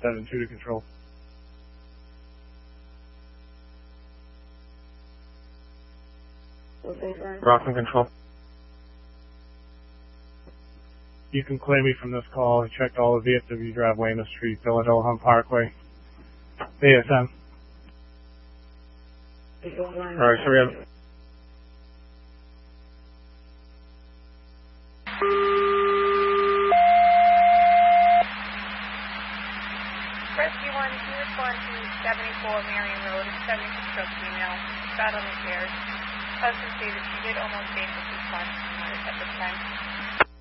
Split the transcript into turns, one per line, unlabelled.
7-2 to control. Rockland Control. You can clear me from this call. I checked all the VFW Drive, Weymouth Street, Philadelphia Hunt Parkway. ASM. Alright, so we have...
Rescue 1, can you respond to 74 Marion Road, 76 stroke female, shot on the stairs. Husband stated she did almost dangerously respond to at this time.